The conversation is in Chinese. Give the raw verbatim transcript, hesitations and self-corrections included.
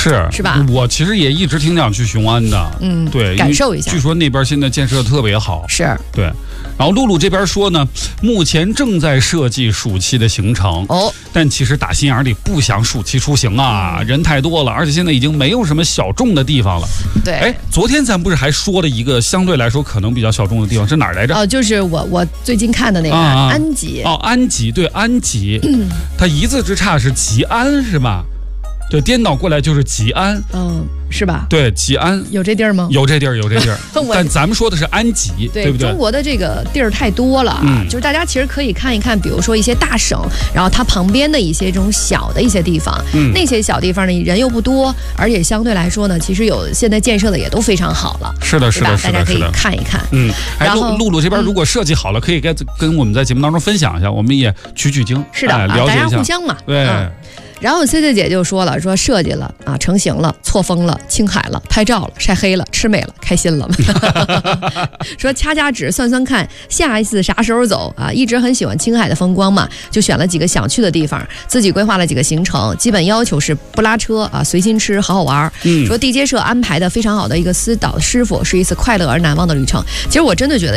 是是吧？ 我其实也一直挺想去雄安的， 嗯， 对， 感受一下。 据说那边现在建设特别好， 是对。然后露露这边说呢，目前正在设计暑期的行程哦， 但其实打心眼里不想暑期出行啊， 嗯、 人太多了，而且现在已经没有什么小众的地方了。 对， 哎，昨天咱不是还说了一个相对来说可能比较小众的地方是哪儿来着？ 哦，就是我我最近看的那个、啊、安吉。 哦，安吉，对，安吉，嗯、它一字之差是吉安是吧？对，颠倒过来就是吉安， 嗯，是吧？ 对，吉安有这地儿吗？ 有这地儿，有这地儿。但咱们说的是安吉， 对, 对不对？ 中国的这个地儿太多了，嗯，就是大家其实可以看一看，比如说一些大省，然后它旁边的一些这种小的一些地方，嗯，那些小地方呢人又不多，而且相对来说呢，其实有现在建设的也都非常好了。 是的，是的， 是的，大家可以看一看。 嗯，然后露露这边如果设计好了，可以跟跟我们在节目当中分享一下，我们也取取经， 是的， 哎、了解一下， 大家互相嘛， 对。 嗯然后 C C 姐就说了，说设计了啊，成型了，错峰了，青海了，拍照了，晒黑了，吃美了，开心了。说掐掐指算算看，下一次啥时候走啊？一直很喜欢青海的风光嘛，就选了几个想去的地方，自己规划了几个行程，基本要求是不拉车啊，随心吃，好好玩。嗯，说地接社安排的非常好的一个私导师傅，是一次快乐而难忘的旅程。其实我真的觉得。